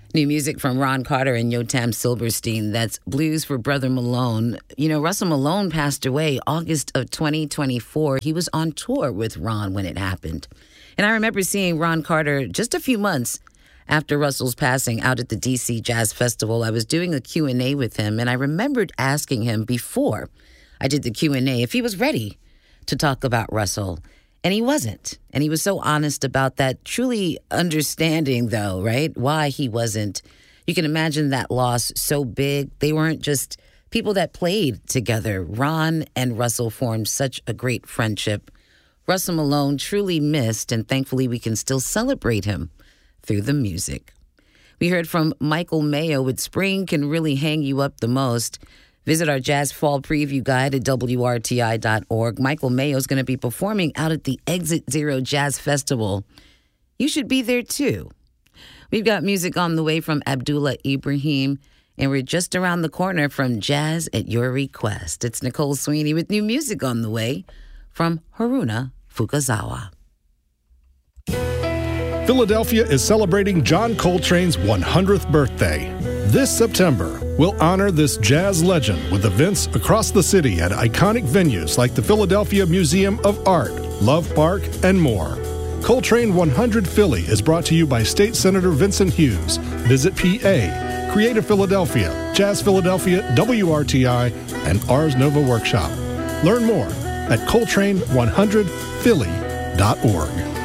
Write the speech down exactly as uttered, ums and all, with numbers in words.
New music from Ron Carter and Yotam Silverstein. That's Blues for Brother Malone. You know, Russell Malone passed away August of twenty twenty-four. He was on tour with Ron when it happened. And I remember seeing Ron Carter just a few months after Russell's passing out at the D C Jazz Festival. I was doing a Q and A with him, and I remembered asking him before I did the Q and A if he was ready to talk about Russell. And he wasn't. And he was so honest about that, truly understanding, though, right, why he wasn't. You can imagine that loss so big. They weren't just people that played together. Ron and Russell formed such a great friendship. Russell Malone truly missed, and thankfully we can still celebrate him through the music. We heard from Michael Mayo with Spring Can Really Hang You Up the Most. Visit our Jazz Fall Preview Guide at W R T I dot org. Michael Mayo is going to be performing out at the Exit Zero Jazz Festival. You should be there, too. We've got music on the way from Abdullah Ibrahim, and we're just around the corner from Jazz at Your Request. It's Nicole Sweeney with new music on the way from Haruna Fukazawa. Philadelphia is celebrating John Coltrane's one hundredth birthday. This September, we'll honor this jazz legend with events across the city at iconic venues like the Philadelphia Museum of Art, Love Park, and more. Coltrane one hundred Philly is brought to you by State Senator Vincent Hughes. Visit P A, Creative Philadelphia, Jazz Philadelphia, W R T I, and Ars Nova Workshop. Learn more at Coltrane one hundred Philly dot org.